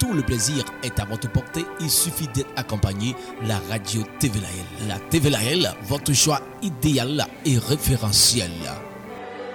tout le plaisir est à votre portée. Il suffit d'être accompagné la radio TVLAL. La TVLAL, votre choix idéal et référentiel.